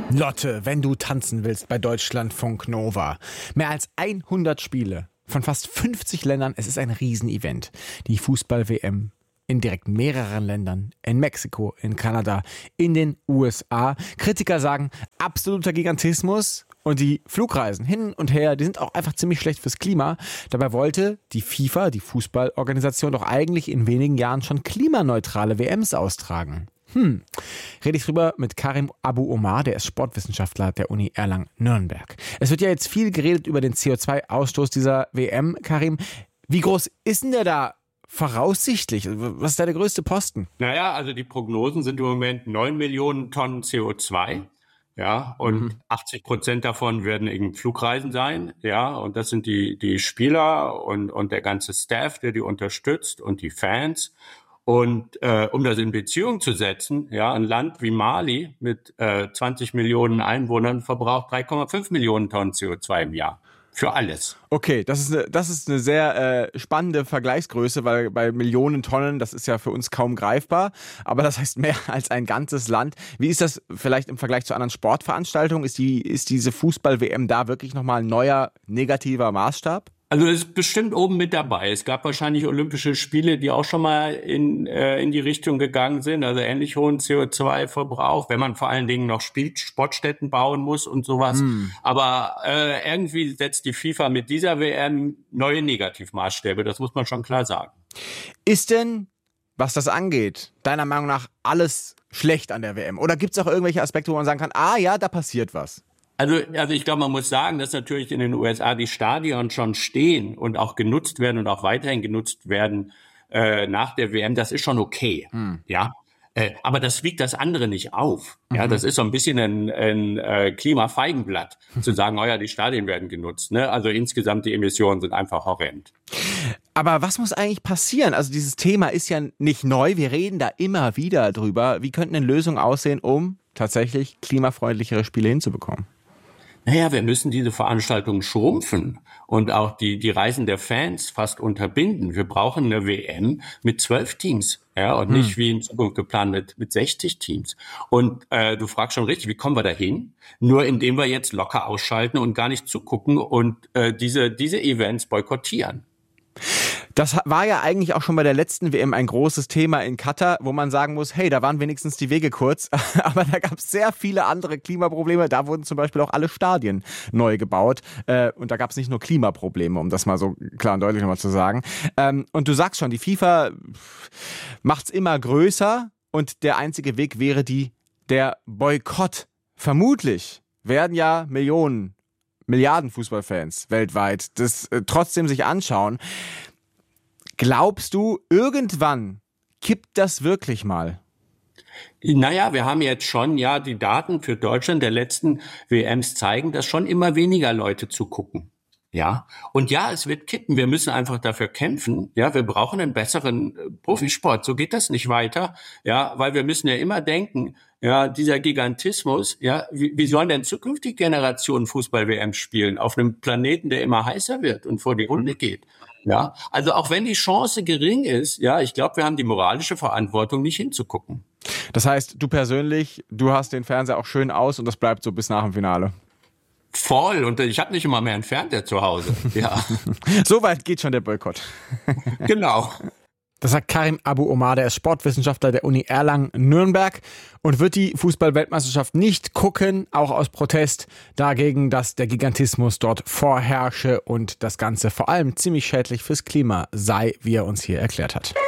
Lotte, wenn du tanzen willst bei Deutschlandfunk Nova. Mehr als 100 Spiele von fast 50 Ländern. Es ist ein Riesenevent. Die Fußball-WM in direkt mehreren Ländern. In Mexiko, in Kanada, in den USA. Kritiker sagen, absoluter Gigantismus. Und die Flugreisen hin und her, die sind auch einfach ziemlich schlecht fürs Klima. Dabei wollte die FIFA, die Fußballorganisation, doch eigentlich in wenigen Jahren schon klimaneutrale WMs austragen. Rede ich drüber mit Karim Abu Omar, der ist Sportwissenschaftler der Uni Erlangen-Nürnberg. Es wird ja jetzt viel geredet über den CO2-Ausstoß dieser WM. Karim, wie groß ist denn der da voraussichtlich? Was ist da der größte Posten? Naja, also die Prognosen sind im Moment 9 Millionen Tonnen CO2. Ja, und 80% davon werden eben Flugreisen sein. Ja, und das sind die Spieler und der ganze Staff, der die unterstützt und die Fans. Und um das in Beziehung zu setzen, ja, ein Land wie Mali mit 20 Millionen Einwohnern verbraucht 3,5 Millionen Tonnen CO2 im Jahr. Für alles. Okay, das ist eine sehr spannende Vergleichsgröße, weil bei Millionen Tonnen, das ist ja für uns kaum greifbar, aber das heißt mehr als ein ganzes Land. Wie ist das vielleicht im Vergleich zu anderen Sportveranstaltungen? Ist diese Fußball-WM da wirklich nochmal ein neuer negativer Maßstab? Also es ist bestimmt oben mit dabei. Es gab wahrscheinlich Olympische Spiele, die auch schon mal in die Richtung gegangen sind, also ähnlich hohen CO2-Verbrauch, wenn man vor allen Dingen noch Sportstätten bauen muss und sowas. Aber irgendwie setzt die FIFA mit dieser WM neue Negativmaßstäbe, das muss man schon klar sagen. Ist denn, was das angeht, deiner Meinung nach alles schlecht an der WM? Oder gibt es auch irgendwelche Aspekte, wo man sagen kann, ja, da passiert was? Also ich glaube, man muss sagen, dass natürlich in den USA die Stadien schon stehen und auch genutzt werden und auch weiterhin genutzt werden nach der WM. Das ist schon okay, ja. Aber das wiegt das andere nicht auf. Ja, das ist so ein bisschen ein Klimafeigenblatt, zu sagen, die Stadien werden genutzt. Ne? Also insgesamt die Emissionen sind einfach horrend. Aber was muss eigentlich passieren? Also dieses Thema ist ja nicht neu. Wir reden da immer wieder drüber. Wie könnten denn Lösungen aussehen, um tatsächlich klimafreundlichere Spiele hinzubekommen? Naja, wir müssen diese Veranstaltungen schrumpfen und auch die Reisen der Fans fast unterbinden. Wir brauchen eine WM mit 12 Teams, ja, und nicht wie in Zukunft geplant mit 60 Teams. Und du fragst schon richtig, wie kommen wir dahin? Nur indem wir jetzt locker ausschalten und gar nicht zugucken und diese Events boykottieren. Das war ja eigentlich auch schon bei der letzten WM ein großes Thema in Katar, wo man sagen muss, hey, da waren wenigstens die Wege kurz, aber da gab es sehr viele andere Klimaprobleme. Da wurden zum Beispiel auch alle Stadien neu gebaut und da gab es nicht nur Klimaprobleme, um das mal so klar und deutlich nochmal zu sagen. Und du sagst schon, die FIFA macht's immer größer und der einzige Weg wäre der Boykott. Vermutlich werden ja Milliarden Fußballfans weltweit das trotzdem sich anschauen. Glaubst du, irgendwann kippt das wirklich mal? Naja, wir haben jetzt schon, die Daten für Deutschland der letzten WMs zeigen, dass schon immer weniger Leute zugucken. Ja, und es wird kippen. Wir müssen einfach dafür kämpfen. Ja, wir brauchen einen besseren Profisport. So geht das nicht weiter. Ja, weil wir müssen ja immer denken, dieser Gigantismus, wie sollen denn zukünftige Generationen Fußball-WM spielen? Auf einem Planeten, der immer heißer wird und vor die Runde geht. Ja, also auch wenn die Chance gering ist, ich glaube, wir haben die moralische Verantwortung, nicht hinzugucken. Das heißt, du persönlich, du hast den Fernseher auch schön aus und das bleibt so bis nach dem Finale. Voll, und ich habe nicht immer mehr einen Fernseher zu Hause. Ja. So weit geht schon der Boykott. Genau. Das sagt Karim Abu Omar, der ist Sportwissenschaftler der Uni Erlangen-Nürnberg und wird die Fußball-Weltmeisterschaft nicht gucken, auch aus Protest dagegen, dass der Gigantismus dort vorherrsche und das Ganze vor allem ziemlich schädlich fürs Klima sei, wie er uns hier erklärt hat.